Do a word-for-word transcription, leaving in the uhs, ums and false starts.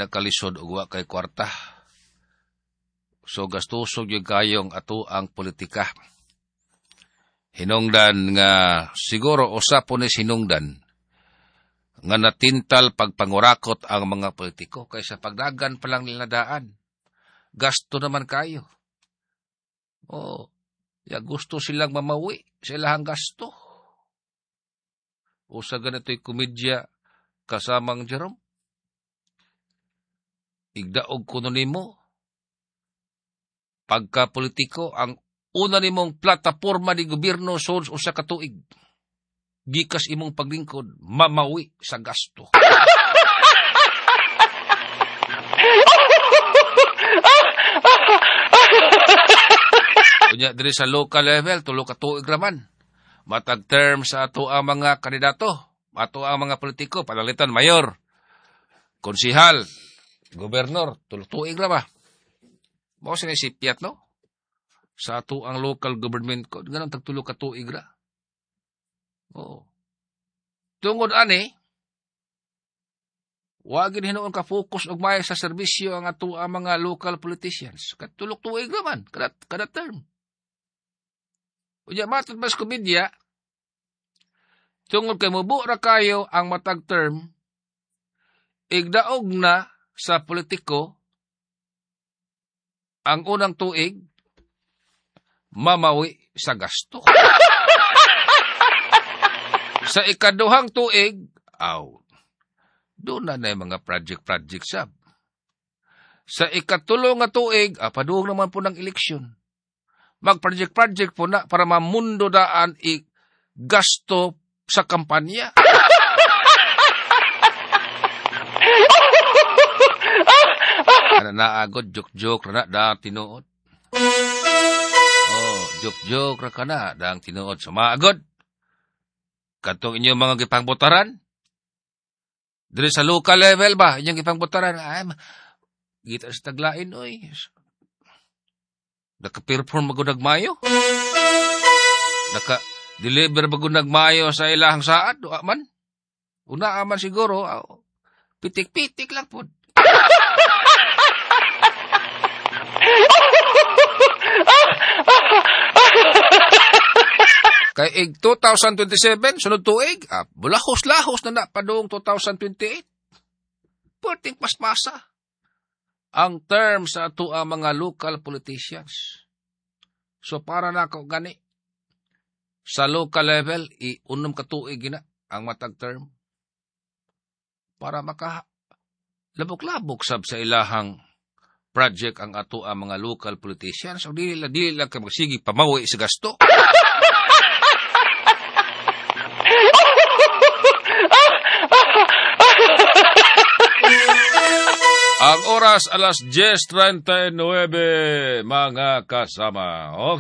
nakalisod og wa kay kwarta. So gastusog yung kayong ato ang politika. Hinungdan nga siguro usapon ni sinungdan nga natintal pagpangurakot ang mga politiko kaysa pagdagan pa lang nila daan. Gasto naman kayo. Oh, ya gusto silang mamawi sa ilahang gasto. O sa ganito'y komedya kasamang Jerome. Igdaog kuno nimo pagka politiko ang una nimong plataporma ni gobyerno sud usa ka tuig. Gikas imong paglingkod, mamawi sa gasto. Unya diri sa local level, tulo ka tuig raman. Matag term sa ato ang mga kandidato, ato ang mga politiko, panalitan mayor, konsihal, gobernador, tulo tuig ra ba? Mao sa si Piat, no? Sa ato ang local government ko, ganun tagtulo ka tuig ra. Oo. Tungod ani, wagin hinuon ka focus og may sa serbisyo ang ato ang mga local politicians. Katulok tuig naman, kada, kada term. Unya matod mas komedya, tungod kay mubo ra kayo ang matag term, igdaog na sa politiko ang unang tuig, mamawi sa gasto. Sa ikaduhang tuig, aw, doon na na yung mga project-project sab. Sa ikatulo nga tuig, ah, paduong naman po ng eleksyon. Mag-project-project po na para mamundo daan i gasto sa kampanya. Ano naagod, joke-joke na daang tinuod. Oh, joke-joke ra ka na daang tinuod. Sumaagod. Katong inyong mga gipangbutaran. Diri sa local level ba, inyong gipangbutaran. Ay, gita sa taglain, oy. Naka-perform magunag mayo. Naka-deliver magunag mayo sa ilahang saad. O man. Una aman siguro. Oh, pitik-pitik lang po. Kay ig two thousand twenty-seven, sunod tuig, ah, bulahos-lahos na na padung two thousand twenty-eight. Perting pasmasa ang term sa ato ang mga local politicians. So para na ako gani, sa local level, i-unom ka tuig na ang matag term. Para maka labok-labok sab sa ilahang project ang ato ang mga local politicians. So dili lang, dili lang ka magsigi pamawi sa gasto. Ang oras alas diez treinta y nueve, mga kasama. Okay.